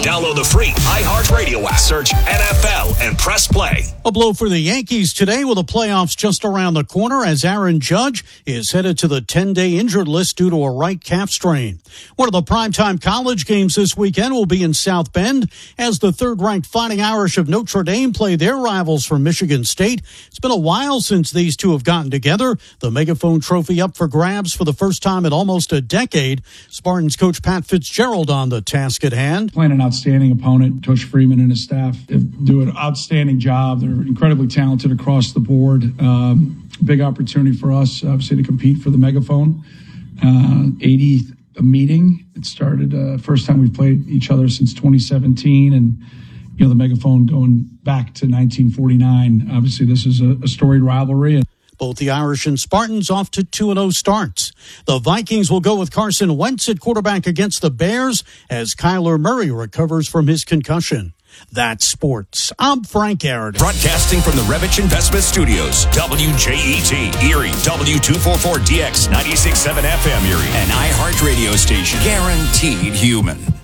Download the free iHeartRadio app. Search NFL and press play. A blow for the Yankees today with the playoffs just around the corner as Aaron Judge is headed to the 10-day injured list due to a right calf strain. One of the primetime college games this weekend will be in South Bend as the third-ranked Fighting Irish of Notre Dame play their rivals from Michigan State. It's been a while since these two have gotten together. The Megaphone Trophy up for grabs for the first time in almost a decade. Spartans coach Pat Fitzgerald on the task at hand. Playing an outstanding opponent. Coach Freeman and his staff do an outstanding job. They're incredibly talented across the board. Big opportunity for us, obviously, to compete for the Megaphone. 80th meeting. It started first time we've played each other since 2017, and the Megaphone going back to 1949. Obviously, this is a storied rivalry. Both the Irish and Spartans off to 2-0 starts. The Vikings will go with Carson Wentz at quarterback against the Bears as Kyler Murray recovers from his concussion. That's sports. I'm Frank Aaron. Broadcasting from the Revich Investment Studios, WJET, Erie, W244DX, 96.7 FM Erie, an iHeart radio station, guaranteed human.